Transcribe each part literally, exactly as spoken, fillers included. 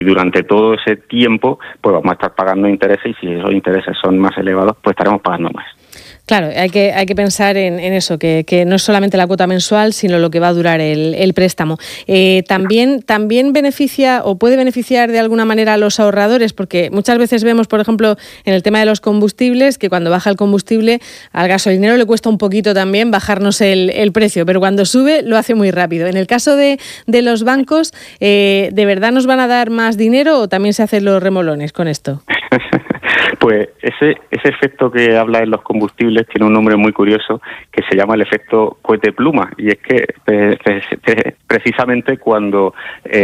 durante todo ese tiempo pues vamos a estar pagando intereses, y si esos intereses son más elevados, pues estaremos pagando más. Claro, hay que, hay que pensar en, en eso, que, que no es solamente la cuota mensual, sino lo que va a durar el, el préstamo. Eh, también, también beneficia o puede beneficiar de alguna manera a los ahorradores, porque muchas veces vemos, por ejemplo, en el tema de los combustibles, que cuando baja el combustible, al gasolinero le cuesta un poquito también bajarnos el, el precio, pero cuando sube lo hace muy rápido. En el caso de, de los bancos, eh, ¿de verdad nos van a dar más dinero o también se hacen los remolones con esto? Pues ese ese efecto que habla en los combustibles tiene un nombre muy curioso que se llama el efecto cohete pluma, y es que eh, eh, precisamente cuando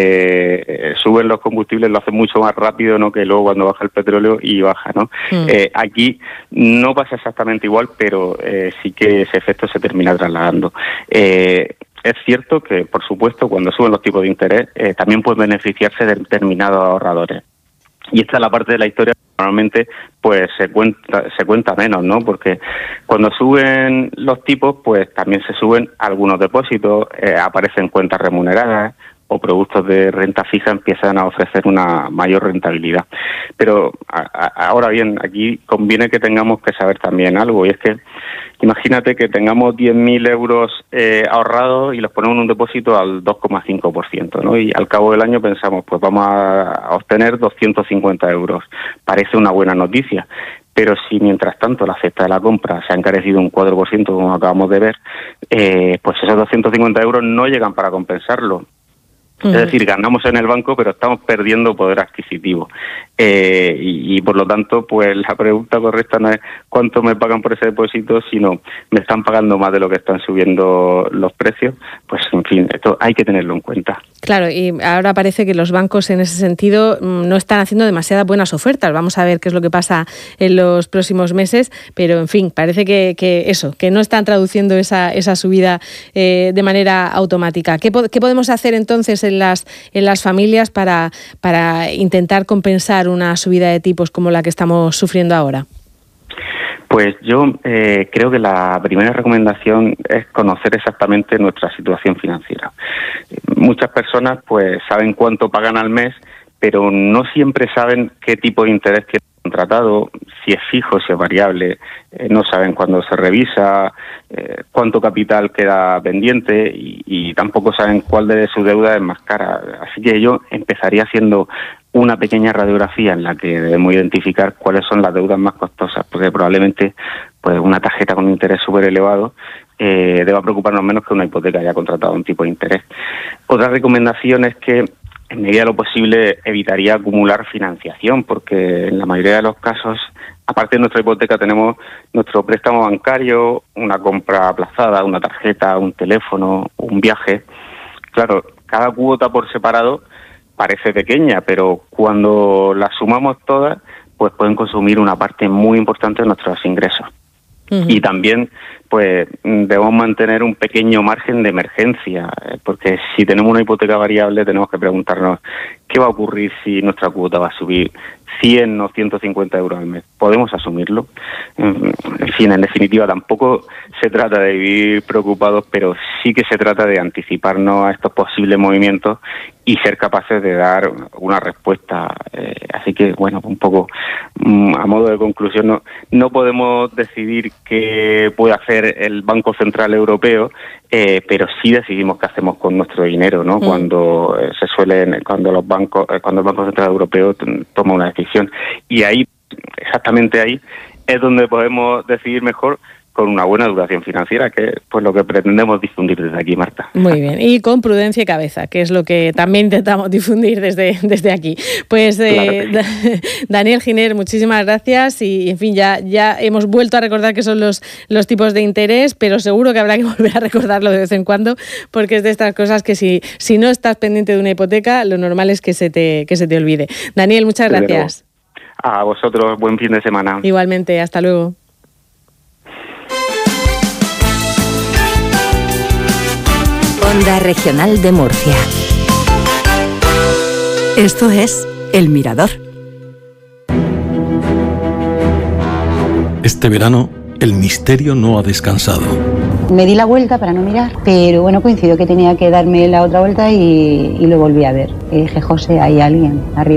eh, suben los combustibles lo hacen mucho más rápido, ¿no?, que luego cuando baja el petróleo y baja, ¿no? Mm. Eh, aquí no pasa exactamente igual, pero eh, sí que ese efecto se termina trasladando. Eh, Es cierto que, por supuesto, cuando suben los tipos de interés, eh, también pueden beneficiarse de determinados ahorradores. Y esta es la parte de la historia que normalmente pues se cuenta se cuenta menos, ¿no? Porque cuando suben los tipos, pues también se suben algunos depósitos, eh, aparecen cuentas remuneradas o productos de renta fija empiezan a ofrecer una mayor rentabilidad. Pero a, a, ahora bien, aquí conviene que tengamos que saber también algo, y es que imagínate que tengamos diez mil euros eh, ahorrados y los ponemos en un depósito al dos coma cinco por ciento, ¿no? Y al cabo del año pensamos, pues vamos a obtener doscientos cincuenta euros. Parece una buena noticia. Pero si mientras tanto la cesta de la compra se ha encarecido un cuatro por ciento, como acabamos de ver, eh, pues esos doscientos cincuenta euros no llegan para compensarlo. Es decir, ganamos en el banco, pero estamos perdiendo poder adquisitivo. Eh, y, y por lo tanto, pues la pregunta correcta no es cuánto me pagan por ese depósito, sino me están pagando más de lo que están subiendo los precios. Pues en fin, esto hay que tenerlo en cuenta. Claro, y ahora parece que los bancos en ese sentido no están haciendo demasiadas buenas ofertas. Vamos a ver qué es lo que pasa en los próximos meses, pero en fin, parece que, que eso, que no están traduciendo esa, esa subida eh, de manera automática. ¿Qué, po- qué podemos hacer entonces en las en las familias para, para intentar compensar una subida de tipos como la que estamos sufriendo ahora? Pues yo eh, creo que la primera recomendación es conocer exactamente nuestra situación financiera. Muchas personas pues saben cuánto pagan al mes, pero no siempre saben qué tipo de interés tienen contratado, si es fijo, si es variable, eh, no saben cuándo se revisa, eh, cuánto capital queda pendiente y, y tampoco saben cuál de su deuda es más cara. Así que yo empezaría haciendo una pequeña radiografía en la que debemos identificar cuáles son las deudas más costosas, porque probablemente pues una tarjeta con un interés súper elevado eh, deba preocuparnos menos que una hipoteca ya contratada a un tipo de interés. Otra recomendación es que en medida de lo posible evitaría acumular financiación, porque en la mayoría de los casos, aparte de nuestra hipoteca, tenemos nuestro préstamo bancario, una compra aplazada, una tarjeta, un teléfono, un viaje. Claro, cada cuota por separado parece pequeña, pero cuando las sumamos todas, pues pueden consumir una parte muy importante de nuestros ingresos. Uh-huh. Y también pues debemos mantener un pequeño margen de emergencia, porque si tenemos una hipoteca variable tenemos que preguntarnos qué va a ocurrir si nuestra cuota va a subir cien o ciento cincuenta euros al mes. ¿Podemos asumirlo? En fin, en definitiva, tampoco se trata de vivir preocupados, pero sí que se trata de anticiparnos a estos posibles movimientos y ser capaces de dar una respuesta. Eh, así que, bueno, un poco a modo de conclusión, no, no podemos decidir qué puede hacer el Banco Central Europeo, eh, pero sí decidimos qué hacemos con nuestro dinero, ¿no? Mm. Cuando eh, se suelen, cuando los bancos, eh, cuando el Banco Central Europeo t- toma una decisión. Y ahí, exactamente ahí, es donde podemos decidir mejor con una buena educación financiera, que es pues lo que pretendemos difundir desde aquí, Marta. Muy bien, y con prudencia y cabeza, que es lo que también intentamos difundir desde, desde aquí. Pues eh, claro sí. Daniel Giner, muchísimas gracias y, en fin, ya, ya hemos vuelto a recordar que son los, los tipos de interés, pero seguro que habrá que volver a recordarlo de vez en cuando, porque es de estas cosas que si, si no estás pendiente de una hipoteca, lo normal es que se te, que se te olvide. Daniel, muchas gracias. A vosotros, buen fin de semana. Igualmente, hasta luego. Onda Regional de Murcia. Esto es El Mirador. Este verano, el misterio no ha descansado. Me di la vuelta para no mirar, pero bueno, coincidió que tenía que darme la otra vuelta y, y lo volví a ver. Y dije, José, hay alguien arriba.